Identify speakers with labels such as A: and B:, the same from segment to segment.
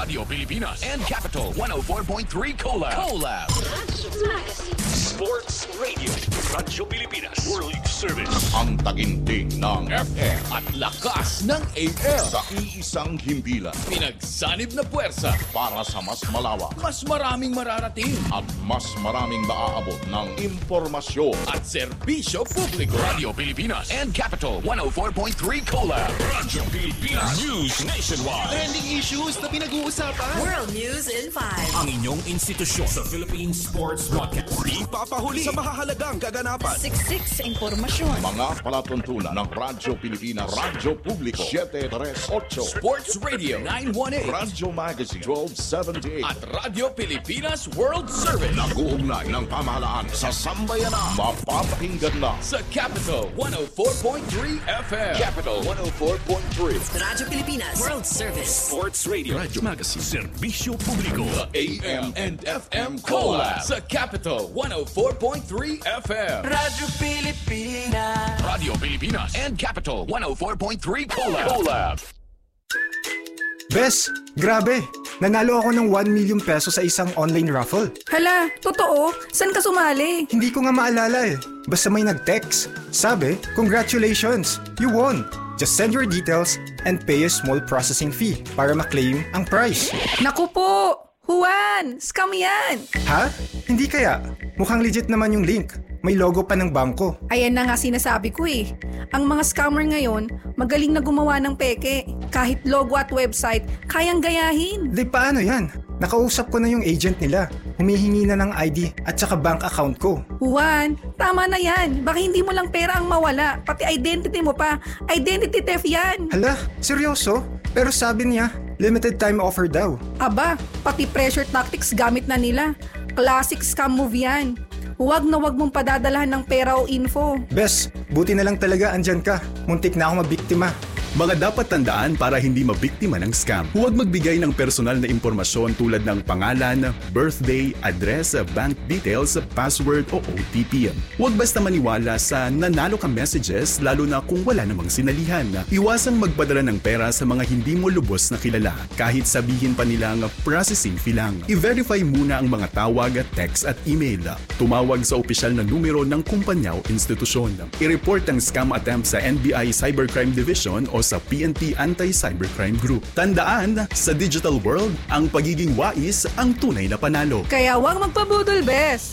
A: Radio Pilipinas and Capital 104.3 Collab.
B: Sports Radio. Radyo Pilipinas. World Service.
C: Ang taginting ng
A: FM at lakas ng AM.
C: sa iisang himpilan
A: Pinagsanib na puwersa
C: para sa mas malawak
A: mas maraming mararating
C: at mas maraming maaabot ng impormasyon.
A: at serbisyo publiko. Radio Pilipinas and Capital 104.3 Collab.
B: Radyo Pilipinas. News nationwide.
D: Trending issues na pinag-uusapan.
E: World News in 5.
B: Ang inyong institusyon sa Philippine Sports Broadcast.
D: Ipapahuli sa mahahalagang kaganapan.
E: Siksik sa impormasyon.
C: Mga palatuntunan ng Radyo Pilipinas, Radyo Publiko 738,
A: Sports Radio 918
C: Radyo Magazine 1278
A: at Radio Pilipinas World Service
C: nag-uugnay ng pamahalaan sa sambayanan. Mapapakinggan na
A: sa Capital 104.3 FM. Capital 104.3.
E: Radyo Pilipinas World Service.
B: Sports Radio. Radyo Magazine. Serbisyo publiko.
A: AM and FM Collab sa Capital 104.3 FM.
D: Radyo Pilipinas.
A: Radio Pilipinas and Capital 104.3 Collab.
F: Bes, grabe! Nanalo ako ng 1 million peso sa isang online raffle.
G: Hala, totoo? San ka sumali?
F: Hindi ko nga maalala eh. Basta may nag-text. Sabi, congratulations! You won! Just send your details and pay a small processing fee para ma-claim ang prize.
G: Naku po! Juan! Scam yan!
F: Ha? Hindi kaya? Mukhang legit naman yung link. May logo pa ng bangko.
G: Ayan na nga sinasabi ko eh. Ang mga scammer ngayon, magaling na gumawa ng peke. Kahit logo at website, kayang gayahin.
F: Di paano yan? Nakausap ko na yung agent nila. Humihingi na ng ID at saka bank account ko.
G: Juan, tama na yan. Baka hindi mo lang pera ang mawala. Pati identity mo pa. Identity theft yan.
F: Hala, seryoso? Pero sabi niya, limited time offer daw.
G: Aba, pati pressure tactics gamit na nila. Classic scam move yan. Huwag na huwag mong padadalahan ng pera o info.
F: Bes, buti na lang talaga andyan ka. Muntik na ako mabiktima.
H: Mga dapat tandaan para hindi mabiktima ng scam. Huwag magbigay ng personal na impormasyon tulad ng pangalan, birthday, address, bank details, password o OTP. Huwag basta maniwala sa nanalo ka messages lalo na kung wala namang sinalihan. Iwasang magpadala ng pera sa mga hindi mo lubos na kilala kahit sabihin pa nilang processing fee lang. I-verify muna ang mga tawag, text at email. Tumawag sa opisyal na numero ng kumpanya o institusyon. I-report ang scam attempt sa NBI Cybercrime Division o sa PNP Anti-Cybercrime Group. Tandaan, sa digital world, ang pagiging wais ang tunay na panalo.
G: Kaya huwag magpabudol, Bes.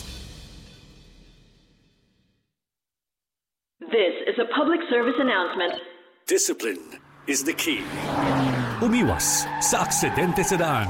I: This is a public service announcement.
B: Discipline is the key. Umiwas sa aksidente sa daan.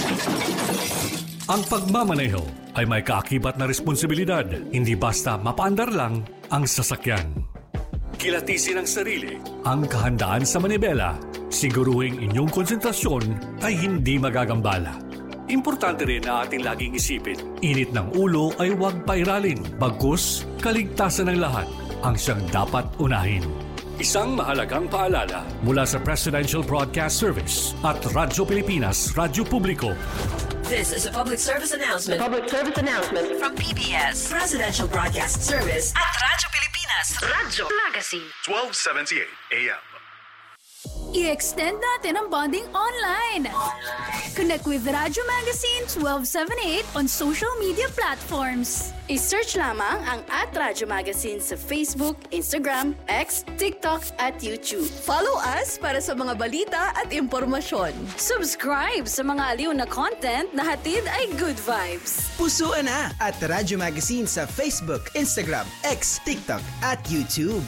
B: Ang pagmamaneho ay may kaakibat na responsibilidad. Hindi basta mapaandar lang ang sasakyan. Kilatisin ang sarili, ang kahandaan sa manibela. Siguruhing inyong konsentrasyon ay hindi magagambala. Importante rin na ating laging isipin, init ng ulo ay huwag pairalin. Bagkus, kaligtasan ng lahat ang siyang dapat unahin. Isang mahalagang paalala mula sa Presidential Broadcast Service at Radyo Pilipinas, Radyo Publiko.
E: This is a public service announcement
I: Public service announcement.
E: from PBS, Presidential Broadcast Service at Radyo Pilipinas, Radyo Magazine.
H: 1278 AM.
J: I-extend natin ang bonding online. Connect with Radyo Magazine 1278 on social media platforms. I-search lamang ang @Radyo Magazine sa Facebook, Instagram, X, TikTok at YouTube. Follow us para sa mga balita at impormasyon. Subscribe sa mga aliw na content na hatid ay good vibes.
D: Pusuan na at Radyo Magazine sa Facebook, Instagram, X, TikTok at YouTube.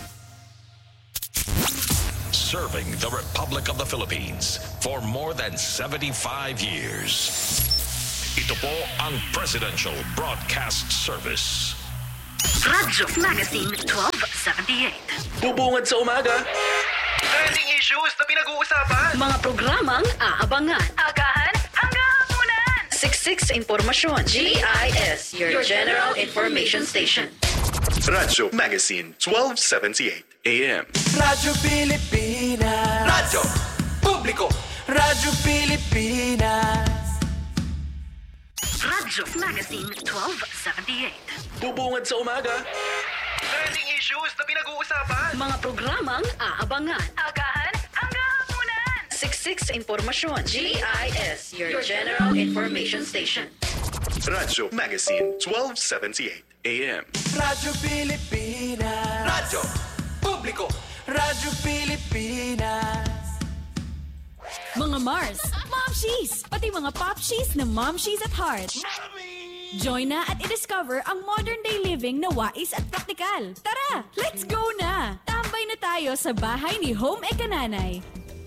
B: Serving the Republic of the Philippines for more than 75 years. Ito po ang Presidential Broadcast Service.
E: Radyo Magazine 1278.
D: Bubungad sa umaga. Trending issues na pinag-uusapan.
E: Mga programang aabangan. Agahan hanggang hapunan. Siksik sa impormasyon. GIS, your general information station.
H: Radyo Magazine 1278 AM.
D: Radyo Pilipinas. Radyo Publiko. Radyo Pilipinas.
E: Radyo Magazine 1278.
D: Bubungad sa umaga. Trending issues na pinag-uusapan.
E: Mga programang aabangan. Agahan hanggang hapunan. Siksik Siksik sa impormasyon. GIS, your general information station.
H: Radyo Magazine 1278 AM.
K: Radyo Pilipinas. Radyo Publiko. Radyo Pilipinas.
J: Mga Mars, Momshies, pati mga Popshies na Momshies at Heart. Join na at i-discover ang modern day living na wais at praktikal. Tara, let's go na! Tambay na tayo sa bahay ni Home Ekananay.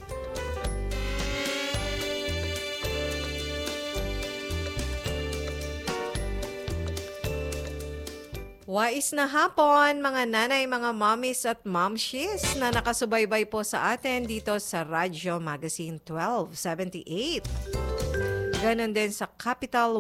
L: Wais na hapon, mga nanay, mga mommies at momshies na nakasubaybay po sa atin dito sa Radyo Magazine 1278. Ganon din sa Capital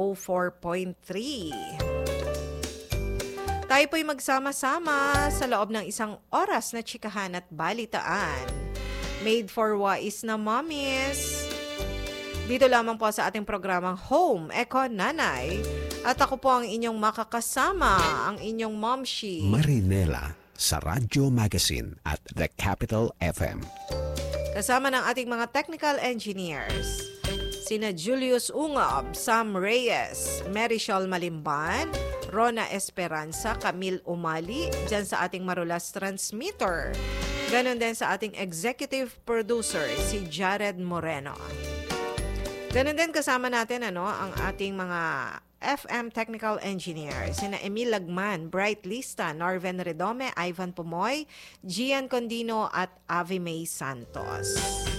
L: 104.3. Tayo po'y magsama-sama sa loob ng isang oras na chikahan at balitaan. Made for wais na mommies. Dito lamang po sa ating programang Home Eko Nanay. At ako po ang inyong makakasama, ang inyong momshi.
M: Marinela sa Radyo Magazine at The Capital FM.
L: Kasama ng ating mga technical engineers. Sina Julius Ungob, Sam Reyes, Marichol Malimban, Rona Esperanza, Camille Umali, dyan sa ating Marulas Transmitter. Ganon din sa ating executive producer, si Jared Moreno. Ganon din kasama natin ang ating mga FM technical engineers, sina Emil Lagman, Bright Lista, Norven Redome, Ivan Pumoy, Gian Condino at Avi May Santos.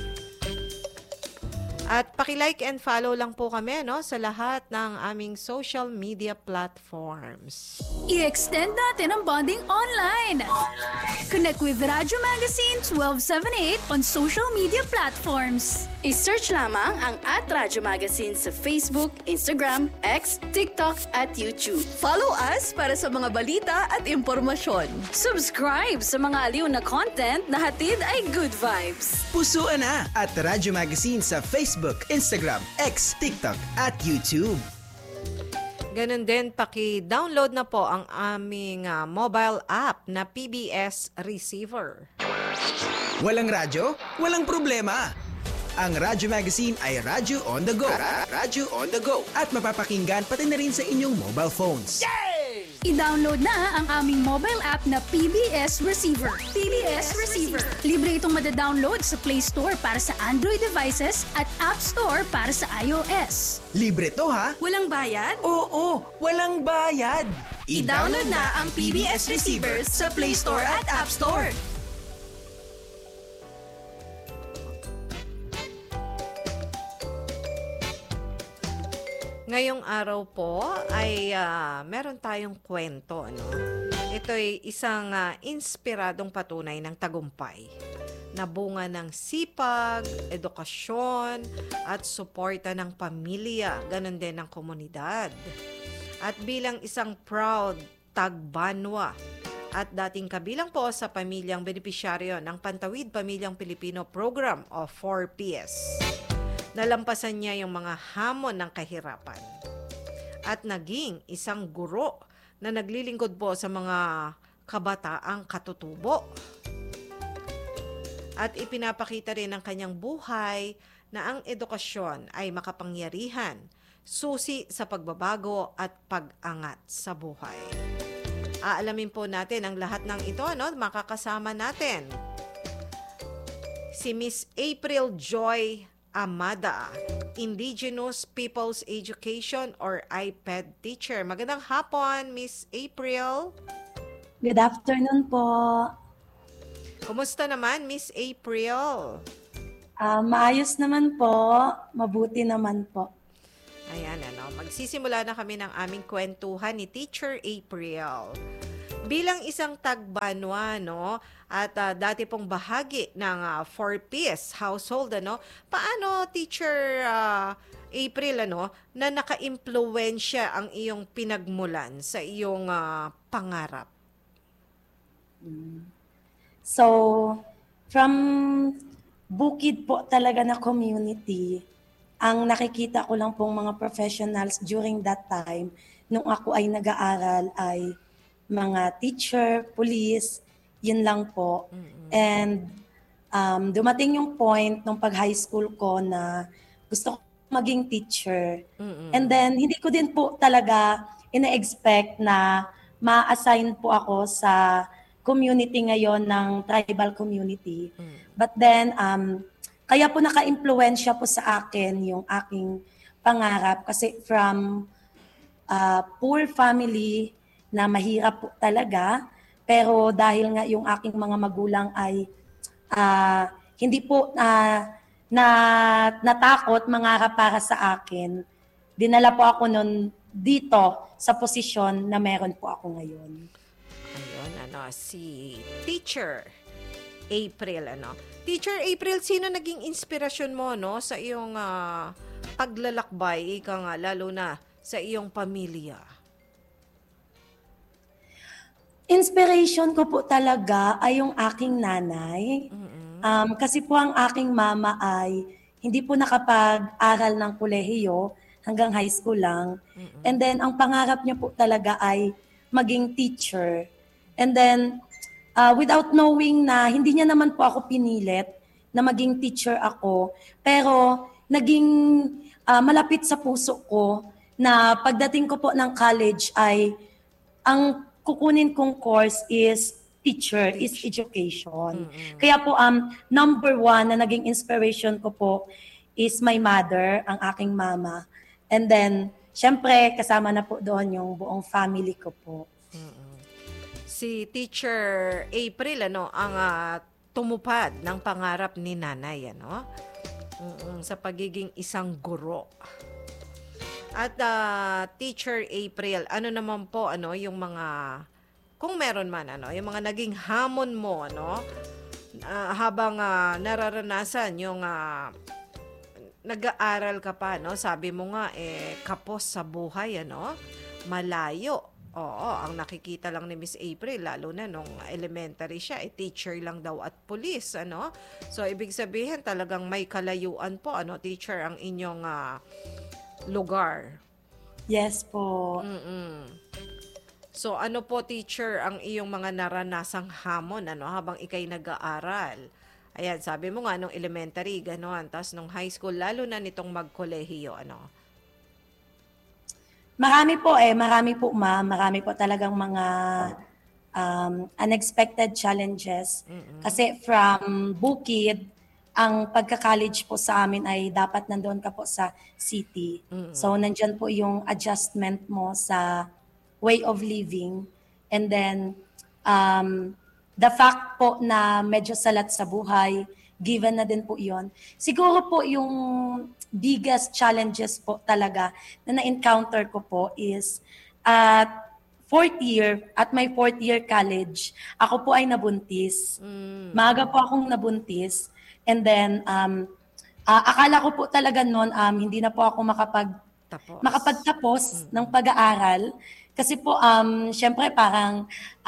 L: At paki-like and follow lang po kami sa lahat ng aming social media platforms.
J: I-extend natin ang bonding online. Connect with Radyo Magazine 1278 on social media platforms.
E: I-search lamang ang @Radyo Magazine sa Facebook, Instagram, X, TikTok at YouTube.
N: Follow us para sa mga balita at impormasyon.
E: Subscribe sa mga aliw na content na hatid ay good vibes.
D: Pusuan na at Radyo Magazine sa Facebook, Instagram, X, TikTok at YouTube.
L: Ganon din, paki-download na po ang aming mobile app na PBS Receiver.
D: Walang radyo? Walang problema. Ang Radyo Magazine ay radyo on the go. Radyo on the go. At mapapakinggan pati na rin sa inyong mobile phones.
J: Yay! I-download na ang aming mobile app na PBS Receiver. PBS Receiver. Libre itong madadownload sa Play Store para sa Android devices at App Store para sa iOS.
D: Libre to ha?
N: Walang bayad?
D: Oo, walang bayad.
N: I-download na ang PBS Receiver sa Play Store at App Store.
L: Ngayong araw po ay meron tayong kwento. Ito ay isang inspiradong patunay ng tagumpay na bunga ng sipag, edukasyon at suporta ng pamilya, ganon din ng komunidad. At bilang isang proud tagbanwa at dating kabilang po sa pamilyang benepisyaryo ng Pantawid Pamilyang Pilipino Program o 4PS. Nalampasan niya yung mga hamon ng kahirapan at naging isang guro na naglilingkod po sa mga kabataang katutubo. At ipinapakita rin ng kanyang buhay na ang edukasyon ay makapangyarihan, susi sa pagbabago at pag-angat sa buhay. Aalamin po natin ang lahat ng ito, makakasama natin si Miss April Joy Amada, Indigenous People's Education or IPED teacher. Magandang hapon, Miss April.
O: Good afternoon po.
L: Kumusta naman, Miss April?
O: Maayos naman po. Mabuti naman po.
L: Ayan, magsisimula na kami ng aming kwentuhan ni Teacher April. Bilang isang tagbanwa, at dati pong bahagi ng 4PS household, paano, Teacher April, na naka-impluwensya ang iyong pinagmulan sa iyong pangarap?
O: So, from bukid po talaga na community, ang nakikita ko lang pong mga professionals during that time, nung ako ay nag-aaral, ay mga teacher, police, yun lang po. And dumating yung point nung pag-high school ko na gusto ko maging teacher. And then, hindi ko din po talaga ina-expect na ma-assign po ako sa community ngayon ng tribal community. But then, kaya po naka-impluwensya po sa akin yung aking pangarap kasi from poor family na mahirap po talaga, pero dahil nga yung aking mga magulang ay hindi po natakot mangarap para sa akin, dinala po ako nun dito sa posisyon na meron po ako ngayon.
L: Ayun, si Teacher April, Teacher April, sino naging inspirasyon mo, sa iyong paglalakbay, lalo na sa iyong pamilya?
O: Inspiration ko po talaga ay yung aking nanay. Kasi po ang aking mama ay hindi po nakapag-aral ng kolehiyo hanggang high school lang. And then, ang pangarap niya po talaga ay maging teacher. And then, without knowing na hindi niya naman po ako pinilit na maging teacher ako, pero naging malapit sa puso ko na pagdating ko po ng college ay ang kukunin kong course is teacher, is education. Kaya po, number one na naging inspiration ko po is my mother, ang aking mama. And then, syempre, kasama na po doon yung buong family ko po.
L: Si Teacher April, ang tumupad ng pangarap ni nanay, sa pagiging isang guro. At Teacher April, ano naman po yung mga, kung meron man yung mga naging hamon mo habang nararanasan yung nag-aaral ka pa, sabi mo nga kapos sa buhay, malayo. Oo, ang nakikita lang ni Miss April, lalo na nung elementary siya, teacher lang daw at police, So, ibig sabihin talagang may kalayuan po, teacher, ang inyong lugar.
O: Yes po.
L: So, ano po, teacher, ang iyong mga naranasang hamon, habang ikay nag-aaral? Ayan, sabi mo nga, nung elementary, gano'n, tapos nung high school, lalo na nitong mag-kolehiyo,
O: Marami po, ma'am. Marami po talagang mga unexpected challenges. Kasi from Bukid, ang pagka-college po sa amin ay dapat nandoon ka po sa city. So, nandyan po yung adjustment mo sa way of living. And then, the fact po na medyo salat sa buhay, given na din po yon. Siguro po yung biggest challenges po talaga na na-encounter ko po is at my fourth year college, ako po ay nabuntis. Maaga po akong nabuntis. And then, akala ko po talaga noon, hindi na po ako makapagtapos ng pag-aaral. Kasi po, syempre parang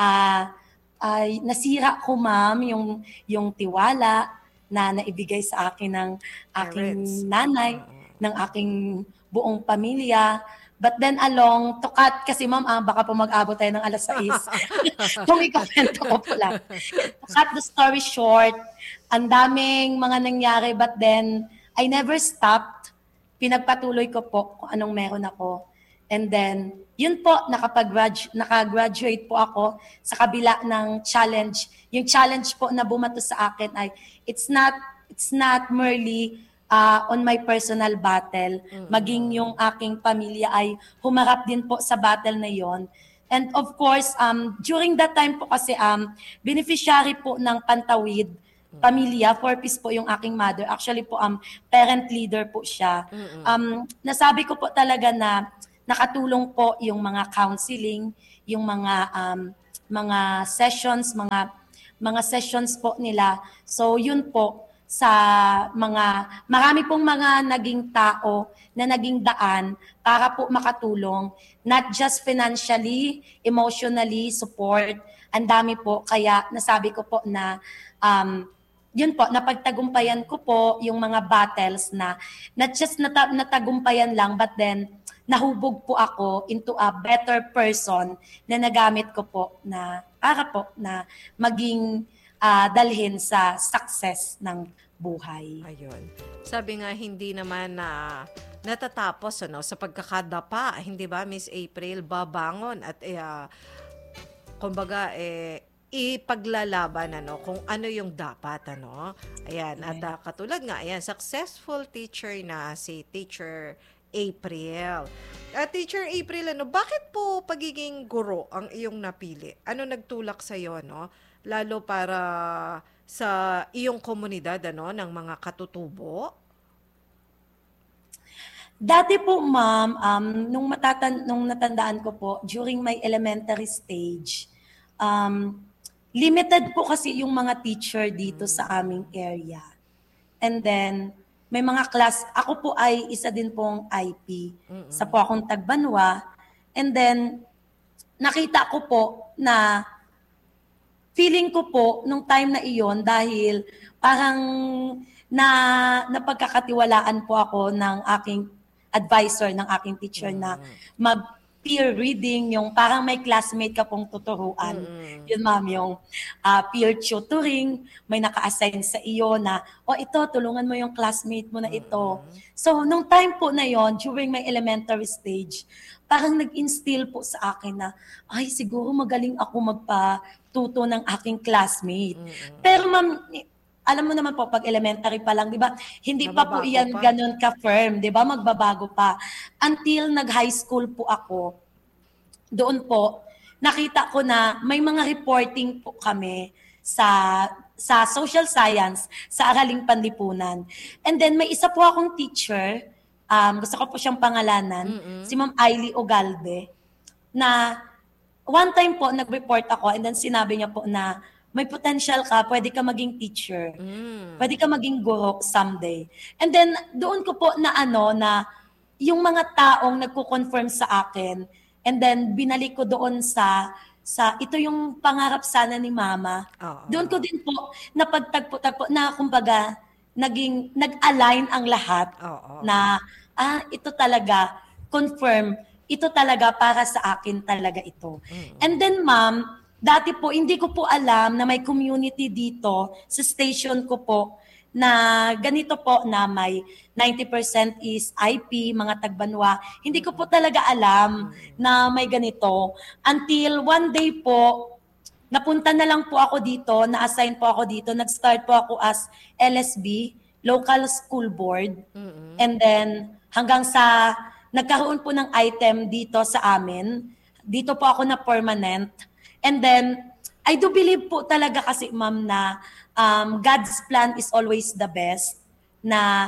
O: nasira ko, ma'am, yung tiwala na naibigay sa akin ng aking nanay, ng aking buong pamilya. But then along, to cut, kasi ma'am, baka po mag-abot tayo ng alas 6. Kung ikakwento ko po lang. To cut the story short, ang daming mga nangyari, but then I never stopped. Pinagpatuloy ko po kung anong meron ako. And then, yun po, nakagraduate po ako sa kabila ng challenge. Yung challenge po na bumato sa akin ay, it's not merely on my personal battle. Maging yung aking pamilya ay humarap din po sa battle na yon. And of course, during that time po kasi, beneficiary po ng Pantawid pamilya, 4-piece po yung aking mother. Actually po, parent leader po siya. Nasabi ko po talaga na nakatulong po yung mga counseling, yung mga sessions, mga sessions po nila. So yun po sa marami pong mga naging tao na naging daan para po makatulong, not just financially, emotionally, support. Ang dami po, kaya nasabi ko po na yun po, napagtagumpayan ko po yung mga battles na not just natagumpayan lang, but then nahubog po ako into a better person na nagamit ko po na para po na maging dalhin sa success ng buhay.
L: Ayun. Sabi nga, hindi naman natatapos sa pagkakadapa, hindi ba, Miss April? Babangon at kumbaga, ipaglalaban kung ano yung dapat. Ayan, at katulad nga, ayan, successful teacher na si Teacher April. Teacher April, bakit po pagiging guro ang iyong napili? Ano nagtulak sa iyo, lalo para sa iyong komunidad ng mga katutubo?
O: Dati po, ma'am, nung natandaan ko po, during my elementary stage, limited po kasi yung mga teacher dito sa aming area. And then, may mga class, ako po ay isa din pong IP. Sa po akong Tagbanwa. And then, nakita ko po na feeling ko po nung time na iyon dahil parang napagkakatiwalaan po ako ng aking advisor, ng aking teacher na mag-peer reading, yung parang may classmate ka pong tuturuan. Yun, ma'am, yung peer tutoring, may naka-assign sa iyo na, ito, tulungan mo yung classmate mo na ito. So, nung time po na yon during my elementary stage, parang nag-instill po sa akin na, ay, siguro magaling ako magpatuto ng aking classmate. Pero, ma'am, alam mo naman po, pag elementary pa lang, di ba? Hindi pa po yan ganun ka-firm, di ba? Magbabago pa. Until nag-high school po ako, doon po, nakita ko na may mga reporting po kami sa social science, sa Araling Panlipunan. And then may isa po akong teacher, gusto ko po siyang pangalanan, si Ma'am Ailey Ogalde, na one time po nag-report ako and then sinabi niya po na may potential ka, pwede ka maging teacher. Pwede ka maging guro someday. And then, doon ko po na na yung mga taong nagko-confirm sa akin, and then binalik ko doon sa ito yung pangarap sana ni Mama. Doon ko din po napagtagpo-tagpo na kumbaga, nag-align ang lahat na, ito talaga, confirm, ito talaga para sa akin talaga ito. And then, Ma'am, dati po, hindi ko po alam na may community dito sa station ko po na ganito po na may 90% is IP, mga Tagbanwa. Hindi ko po talaga alam na may ganito. Until one day po, napunta na lang po ako dito, na-assign po ako dito, nag-start po ako as LSB, Local School Board. And then, hanggang sa nagkaroon po ng item dito sa amin, dito po ako na permanent. And then, I do believe po talaga kasi, ma'am, na God's plan is always the best. Na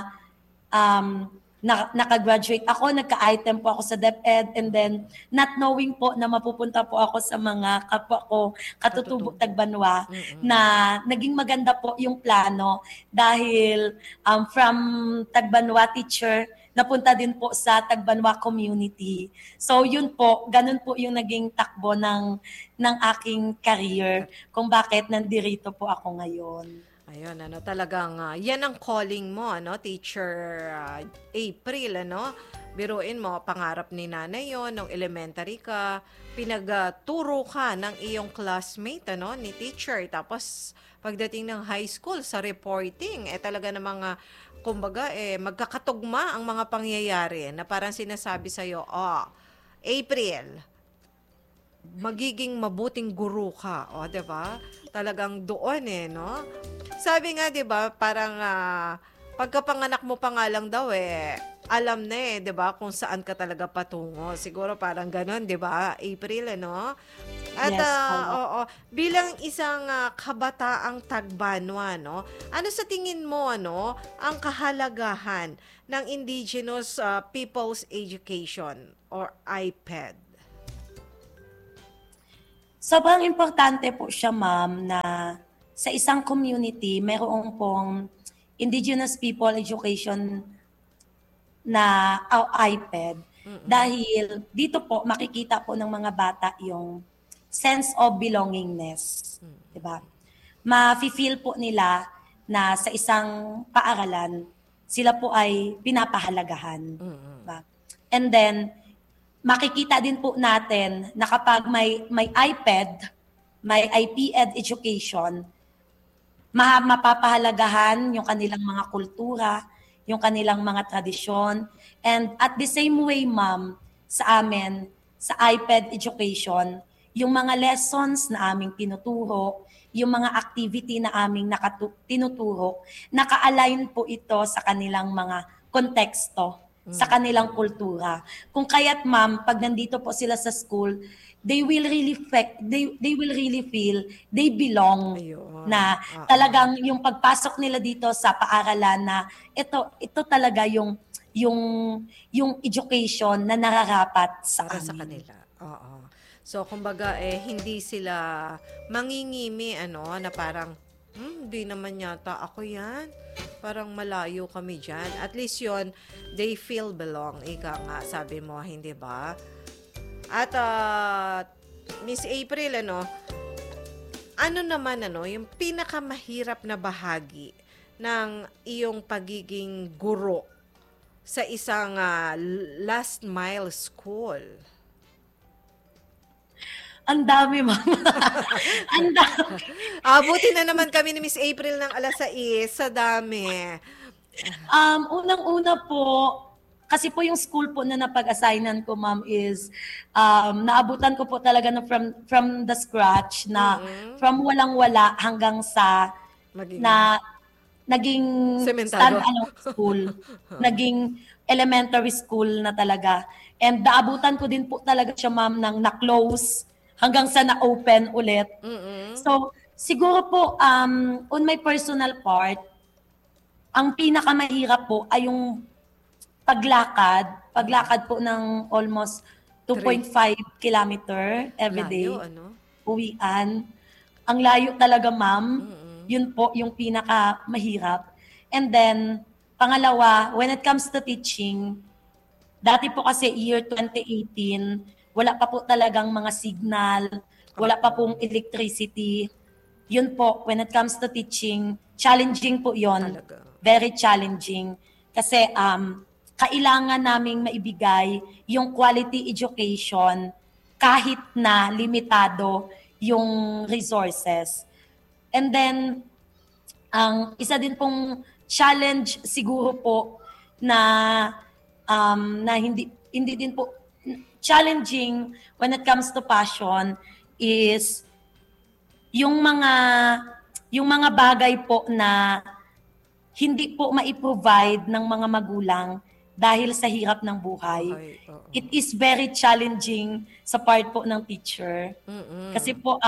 O: nakagraduate ako, nagka-item po ako sa DepEd, and then not knowing po na mapupunta po ako sa mga kapwa ko, katutubo Tagbanwa, na naging maganda po yung plano dahil from Tagbanwa teacher, napunta din po sa Tagbanwa community. So yun po, ganun po yung naging takbo ng aking career kung bakit nandirito po ako ngayon.
L: Ayun, talagang yan ang calling mo, Teacher April, Biruin mo, pangarap ni nanay yon, nung elementary ka, pinagturo ka ng iyong classmate, ni teacher. Tapos, pagdating ng high school, sa reporting, talaga ng mga, kumbaga, magkakatugma ang mga pangyayari na parang sinasabi sa'yo, April, magiging mabuting guru ka. Diba? Talagang doon, no? Sabi nga, diba, parang pagkapanganak mo pa nga lang daw, alam na, diba, kung saan ka talaga patungo. Siguro parang ganon, diba, April, no? At yes, bilang isang kabataang Tagbanwa, ano sa tingin mo, ang kahalagahan ng Indigenous People's Education or IPED?
O: Sobrang importante po siya, ma'am, na sa isang community, mayroong pong Indigenous People Education na IPED. Dahil dito po, makikita po ng mga bata yung sense of belongingness. Diba? Ma-feel po nila na sa isang paaralan, sila po ay pinapahalagahan. Diba? And then, makikita din po natin na kapag may IPED, may IPED education, mapapahalagahan yung kanilang mga kultura, yung kanilang mga tradisyon. And at the same way, ma'am, sa amin, sa iPad education, yung mga lessons na aming tinuturo, yung mga activity na aming tinuturo, naka-align po ito sa kanilang mga konteksto, sa kanilang kultura. Kung kaya't ma'am, pag nandito po sila sa school, they will really feel they belong. Na talagang yung pagpasok nila dito sa paaralan na ito talaga yung education na nararapat sa
L: kanila. Oo. So kumbaga hindi sila mangingimi na parang hindi naman yata ako yan. Parang malayo kami dyan. At least yon, they feel belong. Ika nga, sabi mo, hindi ba? At Miss April, ano naman yung pinakamahirap na bahagi ng iyong pagiging guro sa isang last mile school?
O: Ang dami, ma'am. Ang dami.
L: Buti na naman kami ni Miss April ng alas 6. Sa dami.
O: Unang-una po, kasi po yung school po na napag-assignan ko, ma'am, is naabutan ko po talaga na from the scratch na from walang-wala hanggang sa naging stand-alone school. Naging elementary school na talaga. And naabutan ko din po talaga siya, ma'am, ng na-close hanggang sa na-open ulit. So, siguro po, on my personal part, ang pinakamahirap po ay yung paglakad po ng almost 2.5 kilometer every day. Uwian. Ang layo talaga, ma'am. Yun po yung pinakamahirap. And then, pangalawa, when it comes to teaching, dati po kasi year 2018, wala pa po talagang mga signal, wala pa pong electricity. Yun po, when it comes to teaching, challenging po yun. Very challenging. Kasi kailangan naming maibigay yung quality education kahit na limitado yung resources. And then, ang isa din pong challenge siguro po na hindi din po challenging when it comes to passion is yung mga bagay po na hindi po mai-provide ng mga magulang dahil sa hirap ng buhay. It is very challenging sa part po ng teacher. Kasi po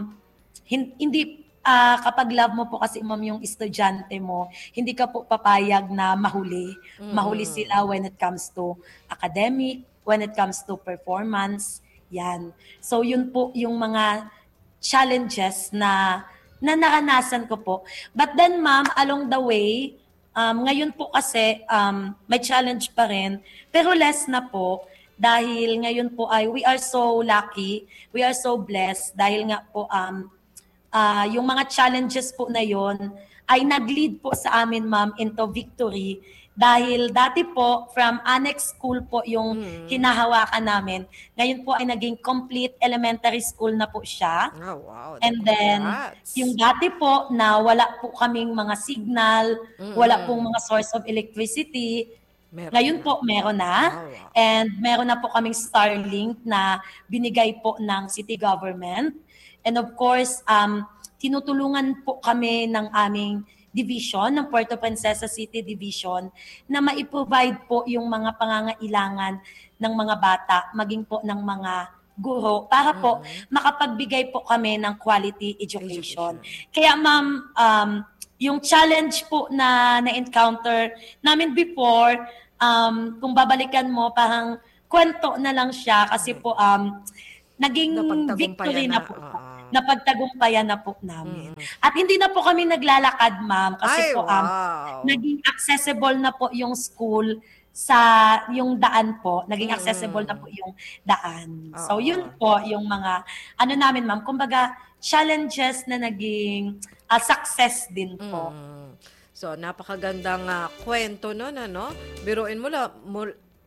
O: hindi kapag love mo po kasi, ma'am, yung estudyante mo, hindi ka po papayag na mahuli. Mahuli sila when it comes to academic, when it comes to performance, yan. So yun po yung mga challenges na naranasan ko po. But then, ma'am, along the way, ngayon po kasi may challenge pa rin, pero less na po dahil ngayon po ay we are so lucky, we are so blessed dahil nga po yung mga challenges po na yon ay nag-lead po sa amin, ma'am, into victory. Dahil dati po, from annex school po yung hinahawakan namin. Ngayon po ay naging complete elementary school na po siya.
L: Oh, wow.
O: And then, yung dati po na wala po kaming mga signal, wala pong mga source of electricity, ngayon po meron na. And meron na po kaming Starlink na binigay po ng city government. And of course, tinutulungan po kami ng aming division, ng Puerto Princesa City Division, na mai-provide po yung mga pangangailangan ng mga bata, maging po ng mga guro, para po makapagbigay po kami ng quality education. Kaya ma'am, yung challenge po na na-encounter namin before, kung babalikan mo, parang kwento na lang siya kasi po naging victory na po. Napagtagumpayan na po namin. At hindi na po kami naglalakad, ma'am, kasi naging accessible na po yung school sa yung daan po. Naging accessible na po yung daan. So yun po yung mga namin, ma'am, kumbaga challenges na naging success din po.
L: So napakagandang kwento nun, biruin mo lang,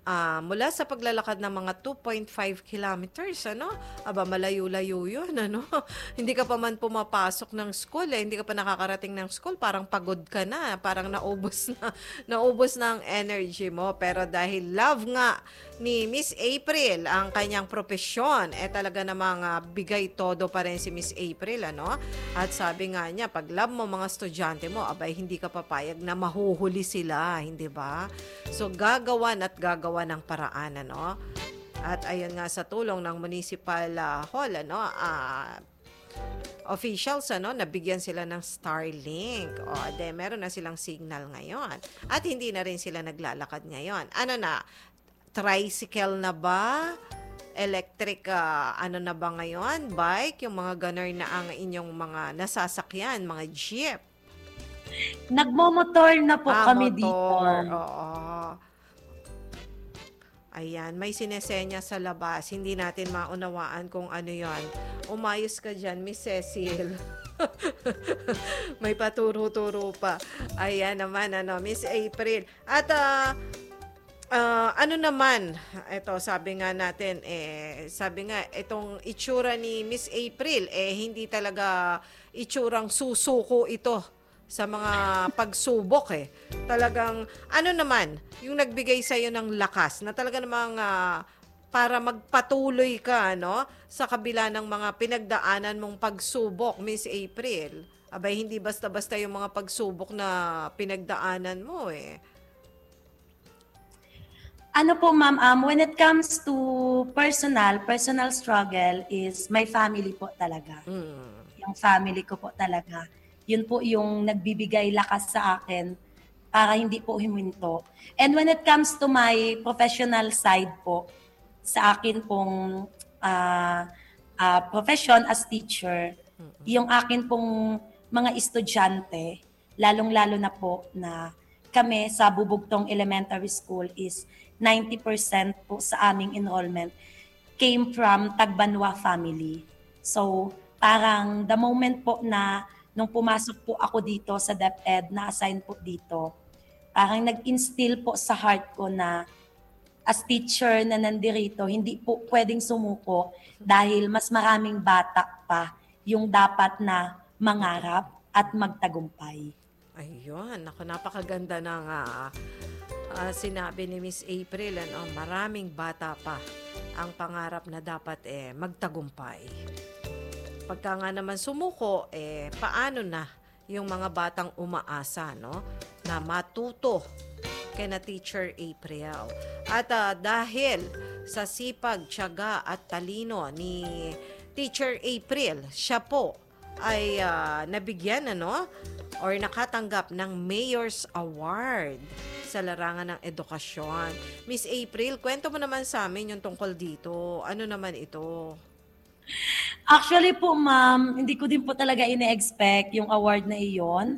L: mula sa paglalakad ng mga 2.5 kilometers, malayo-layo yun, Hindi ka pa man pumapasok ng school, hindi ka pa nakakarating ng school, parang pagod ka na, parang naubos na ang energy mo. Pero dahil love nga ni Miss April ang kanyang propesyon, talaga namang bigay todo pa rin si Miss April, At sabi nga niya, pag love mo mga estudyante mo, abay hindi ka papayag na mahuhuli sila, hindi ba? So gagawan ng paraan, At ayun nga, sa tulong ng municipal hall, officials, nabigyan sila ng Starlink. Meron na silang signal ngayon. At hindi na rin sila naglalakad ngayon. Tricycle na ba? Electric, na ba ngayon? Bike? Yung mga gunner na ang inyong mga nasasakyan, mga jeep?
O: Nagmomotor na po kami
L: motor.
O: dito.
L: Oo. Ayan, may sinesenya sa labas. Hindi natin maunawaan kung ano yon. Umayos ka dyan, Miss Cecil. May paturo-turo pa. Ayan naman, Miss April. At naman, ito sabi nga natin, itong itsura ni Miss April, hindi talaga itsurang susuko ito sa mga pagsubok Talagang, naman, yung nagbigay sa'yo ng lakas, na talaga namang para magpatuloy ka, sa kabila ng mga pinagdaanan mong pagsubok, Miss April. Abay, hindi basta-basta yung mga pagsubok na pinagdaanan mo
O: Po, ma'am, when it comes to personal struggle is my family po talaga. Yung family ko po talaga. Yun po yung nagbibigay lakas sa akin para hindi po huminto. And when it comes to my professional side po, sa akin pong profession as teacher, yung akin pong mga estudyante, lalong-lalo na po na kami sa Bubugtong Elementary School is 90% po sa aming enrollment came from Tagbanwa family. So, parang the moment po na nung pumasok po ako dito sa DepEd, na-assign po dito, parang nag-instill po sa heart ko na as teacher na nandirito, hindi po pwedeng sumuko dahil mas maraming bata pa yung dapat na mangarap at magtagumpay.
L: Ayun, napakaganda ng sinabi ni Miss April. Maraming bata pa ang pangarap na dapat magtagumpay. Pagka nga naman sumuko, paano na yung mga batang umaasa, na matuto kay na Teacher April. At dahil sa sipag, tiyaga at talino ni Teacher April, siya po ay nabigyan, or nakatanggap ng Mayor's Award sa larangan ng edukasyon. Miss April, kwento mo naman sa amin yung tungkol dito. Ano naman ito?
O: Actually po, ma'am, hindi ko din po talaga ine-expect yung award na iyon.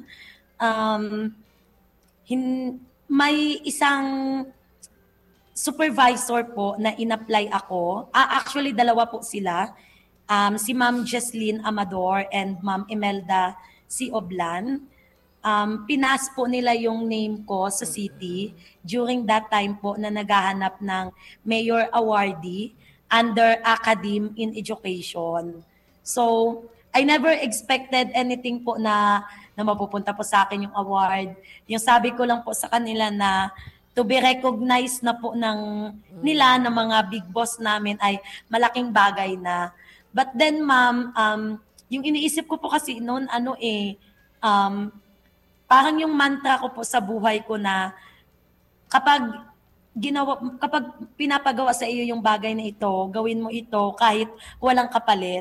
O: May isang supervisor po na in-apply ako. Actually, dalawa po sila. Si Ma'am Jesslyn Amador and Ma'am Imelda C. Oblan. Pinas po nila yung name ko sa city during that time po na naghahanap ng Mayor Awardee under Academe in Education. So, I never expected anything po na mapupunta po sa akin yung award. Yung sabi ko lang po sa kanila na to be recognized na po nila ng mga big boss namin ay malaking bagay na. But then, ma'am, yung iniisip ko po kasi noon, parang yung mantra ko po sa buhay ko na kapag pinapagawa sa iyo yung bagay na ito, gawin mo ito kahit walang kapalit.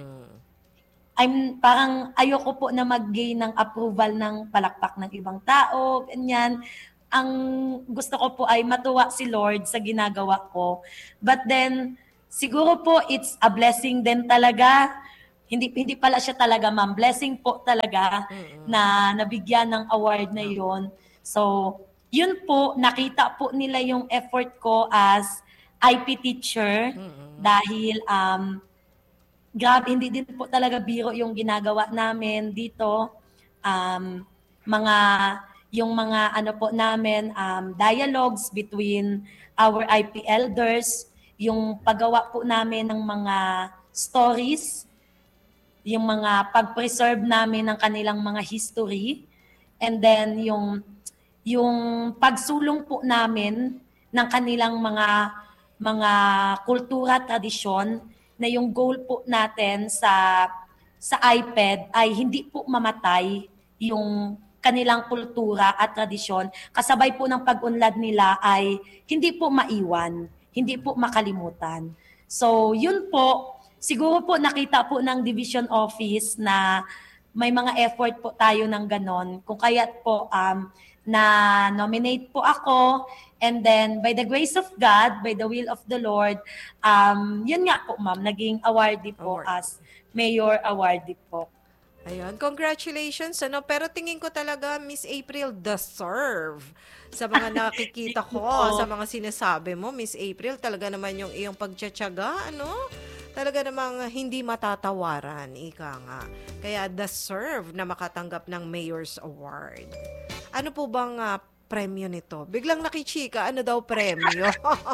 O: Parang ayoko po na mag-gain ng approval ng palakpak ng ibang tao, ganyan. Ang gusto ko po ay matuwa si Lord sa ginagawa ko. But then, siguro po it's a blessing din talaga. Hindi pala siya talaga, ma'am. Blessing po talaga na nabigyan ng award na yon. So, yun po, nakita po nila yung effort ko as IP teacher dahil grabe, hindi din po talaga biro yung ginagawa namin dito. Mga yung mga ano po namin, dialogues between our IP elders, yung paggawa po namin ng mga stories, yung mga pag-preserve namin ng kanilang mga history, and then yung pagsulong po namin ng kanilang mga kultura, tradisyon, na yung goal po natin sa iPed ay hindi po mamatay yung kanilang kultura at tradisyon. Kasabay po ng pag-unlad nila ay hindi po maiwan, hindi po makalimutan. So yun po, siguro po nakita po ng Division Office na may mga effort po tayo ng ganon. Kung kaya't po na-nominate po ako, and then by the grace of God, by the will of the Lord, yun nga po ma'am, naging awardee po as Mayor Awardee po.
L: Ayun, congratulations. Pero tingin ko talaga, Miss April, deserve. Sa mga nakikita ko, sa mga sinasabi mo, Miss April, talaga naman yung iyong pagtsatsaga, talaga namang hindi matatawaran, ika nga. Kaya deserve na makatanggap ng Mayor's Award. Ano po bang premyo nito? Biglang nakichika, ano daw premyo?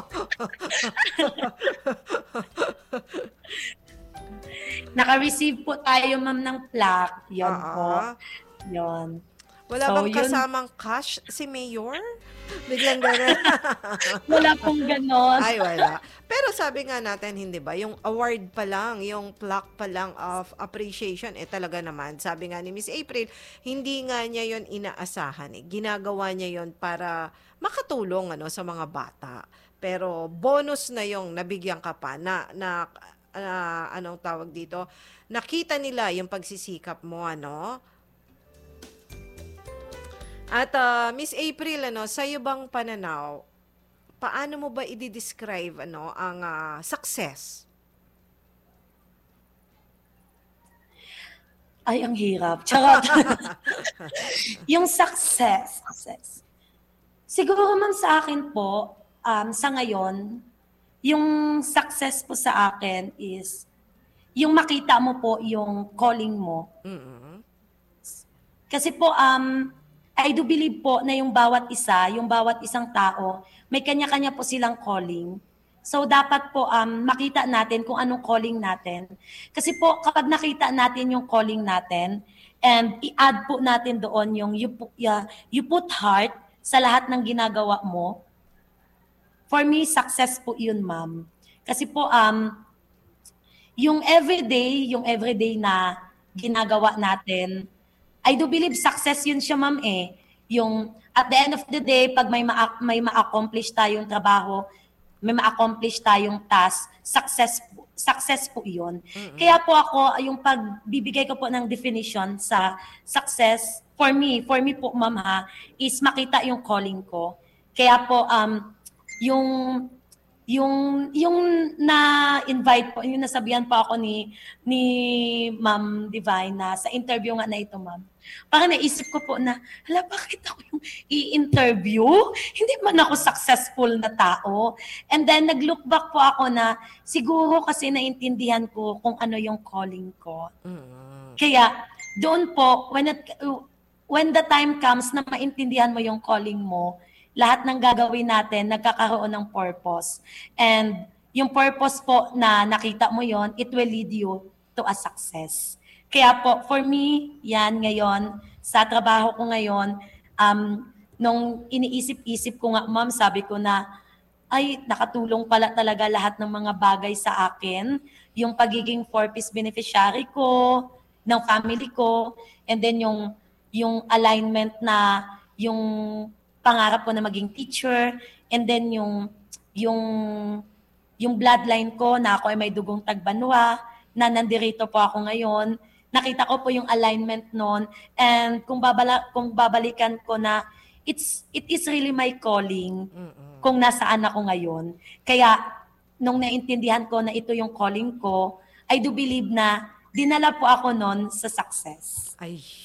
O: Naka-receive po tayo, ma'am, ng plaque. Yan po. Yan.
L: Wala bang kasamang cash si Mayor? Biglang gano'n.
O: Wala pong gano'n.
L: Ay, wala. Pero sabi nga natin, hindi ba, yung award pa lang, yung plaque pa lang of appreciation, talaga naman, sabi nga ni Miss April, hindi nga niya yon inaasahan. Ginagawa niya yon para makatulong sa mga bata. Pero bonus na yung nabigyan ka pa na anong tawag dito, nakita nila yung pagsisikap mo, At Miss April, sa'yo bang pananaw, paano mo ba i-describe ang success?
O: Ay, ang hirap. Charot. Yung success. Siguro ma'am sa akin po, sa ngayon, yung success po sa akin is yung makita mo po yung calling mo.
L: Mm-hmm.
O: Kasi po, I do believe po na yung bawat isang tao, may kanya-kanya po silang calling. So dapat po makita natin kung anong calling natin. Kasi po kapag nakita natin yung calling natin and i-add po natin doon yung you put heart sa lahat ng ginagawa mo, for me, success po yun, ma'am. Kasi po, yung everyday na ginagawa natin, I do believe success yun siya, ma'am eh. Yung at the end of the day, pag may ma-accomplish tayong trabaho, may ma-accomplish tayong task, success po yun. Mm-hmm. Kaya po ako, yung pagbibigay ko po ng definition sa success, for me po, ma'am ha, is makita yung calling ko. Kaya po, yung na-invite po, yung nasabihan po ako ni Ma'am Divine na sa interview nga na ito, ma'am. Parang naisip ko po na, bakit ako yung i-interview? Hindi man ako successful na tao. And then nag-look back po ako na siguro kasi naintindihan ko kung ano yung calling ko. Mm-hmm. Kaya doon po, when the time comes na maintindihan mo yung calling mo, lahat ng gagawin natin nagkakaroon ng purpose. And yung purpose po na nakita mo yon, it will lead you to a success. Kaya po, for me, yan ngayon, sa trabaho ko ngayon, nung iniisip-isip ko nga, ma'am, sabi ko na, ay, nakatulong pala talaga lahat ng mga bagay sa akin. Yung pagiging 4-piece beneficiary ko, ng family ko, and then yung alignment na, yung pangarap ko na maging teacher, and then yung bloodline ko na ako ay may dugong Tagbanwa, na nandirito po ako ngayon. Nakita ko po yung alignment noon, and kung babalikan ko na it is really my calling. Mm-mm. Kung nasaan ako ngayon. Kaya nung naintindihan ko na ito yung calling ko, I do believe na dinala po ako noon sa success.
L: Ay,